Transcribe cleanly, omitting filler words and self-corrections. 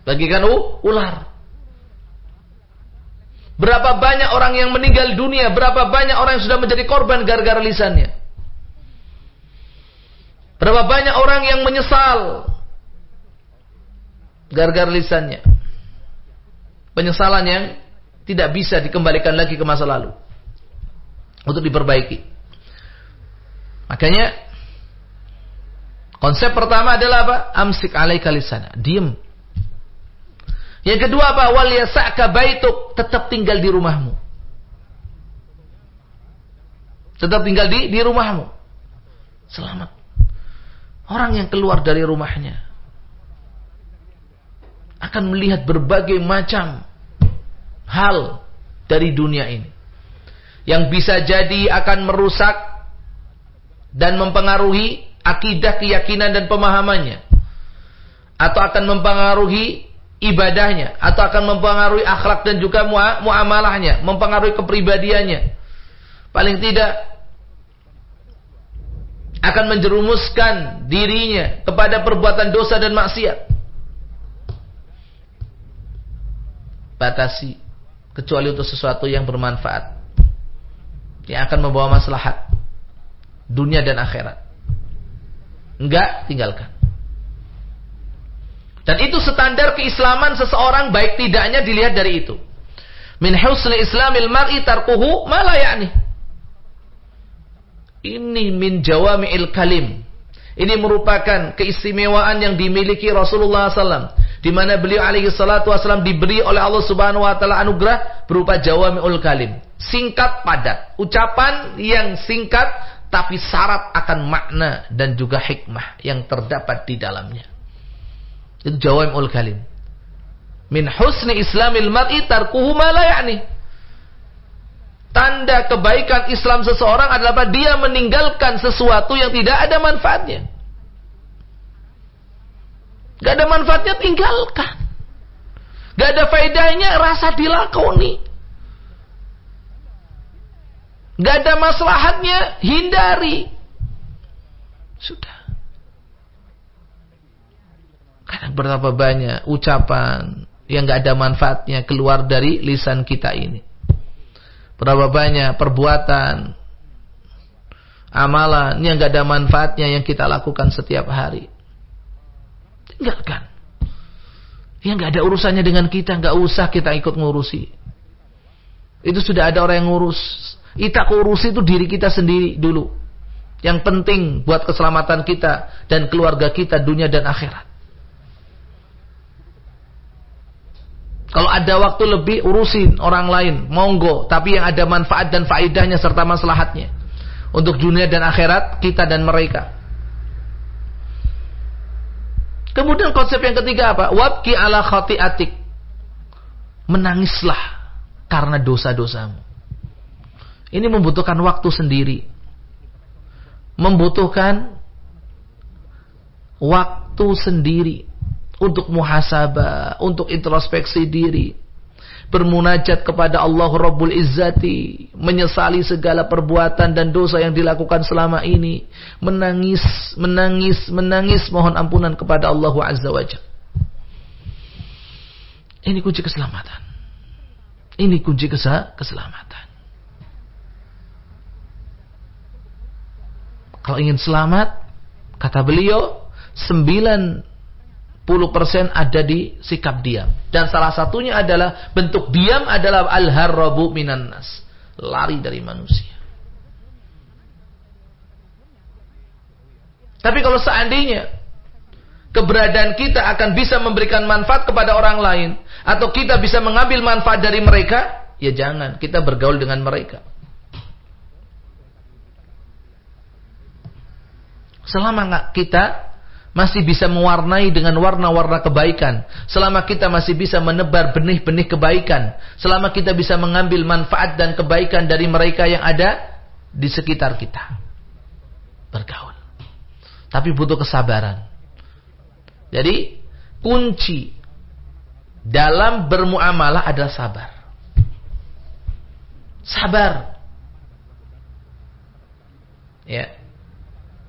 Bagikan ular. Berapa banyak orang yang meninggal dunia, berapa banyak orang yang sudah menjadi korban gara-gara lisannya. Berapa banyak orang yang menyesal gara-gara lisannya. Penyesalan yang tidak bisa dikembalikan lagi ke masa lalu untuk diperbaiki. Makanya konsep pertama adalah apa? Amsik alaika lisana, diam. Yang kedua apa? Wal yasa'ka baituk, tetap tinggal di rumahmu. Tetap tinggal di rumahmu. Selamat. Orang yang keluar dari rumahnya akan melihat berbagai macam hal dari dunia ini yang bisa jadi akan merusak dan mempengaruhi akidah, keyakinan dan pemahamannya, atau akan mempengaruhi ibadahnya, atau akan mempengaruhi akhlak dan juga muamalahnya, mempengaruhi kepribadiannya. Paling tidak akan menjerumuskan dirinya kepada perbuatan dosa dan maksiat. Batasi kecuali untuk sesuatu yang bermanfaat, yang akan membawa maslahat dunia dan akhirat. Enggak, tinggalkan. Dan itu standar keislaman seseorang, baik tidaknya dilihat dari itu. Min husni islamil mar'i tarkuhu ma la ya'ni. Ini min jawami'il kalim. Ini merupakan keistimewaan yang dimiliki Rasulullah SAW, di mana beliau alaihi salatu wasallam diberi oleh Allah Subhanahu wa taala anugerah berupa jawami'ul kalim. Singkat padat, ucapan yang singkat tapi syarat akan makna dan juga hikmah yang terdapat di dalamnya. Itu jawami'ul kalim. Min husni islamil mar'i tarkuhu ma la ya'ni. Tanda kebaikan Islam seseorang adalah apa? Dia meninggalkan sesuatu yang tidak ada manfaatnya. Gak ada manfaatnya, tinggalkan. Gak ada faedahnya, rasa dilakoni. Gak ada maslahatnya, hindari. Sudah. Kadang berapa banyak ucapan yang gak ada manfaatnya keluar dari lisan kita ini. Berapa banyak perbuatan, amalan yang gak ada manfaatnya yang kita lakukan setiap hari. Tinggalkan. Yang gak ada urusannya dengan kita, gak usah kita ikut ngurusi. Itu sudah ada orang yang ngurus. Kita urusi itu diri kita sendiri dulu. Yang penting buat keselamatan kita dan keluarga kita, dunia dan akhirat. Kalau ada waktu lebih, urusin orang lain, monggo. Tapi yang ada manfaat dan faedahnya serta maslahatnya untuk dunia dan akhirat kita dan mereka. Kemudian konsep yang ketiga apa? Wabki ala khati'atik. Menangislah karena dosa-dosamu. Ini membutuhkan waktu sendiri. Membutuhkan waktu sendiri untuk muhasabah, untuk introspeksi diri, bermunajat kepada Allah Rabbul Izzati, menyesali segala perbuatan dan dosa yang dilakukan selama ini, menangis mohon ampunan kepada Allah Azza wa Jalla. Ini kunci keselamatan. Ini kunci keselamatan. Kalau ingin selamat, kata beliau, 90% ada di sikap diam. Dan salah satunya adalah bentuk diam adalah al-harrabu minan nas. Lari dari manusia. Tapi kalau seandainya keberadaan kita akan bisa memberikan manfaat kepada orang lain, atau kita bisa mengambil manfaat dari mereka, ya jangan kita bergaul dengan mereka. Selama kita masih bisa mewarnai dengan warna-warna kebaikan, selama kita masih bisa menebar benih-benih kebaikan, selama kita bisa mengambil manfaat dan kebaikan dari mereka yang ada di sekitar kita, bergaul. Tapi butuh kesabaran. Jadi kunci dalam bermuamalah adalah sabar. Sabar. Ya.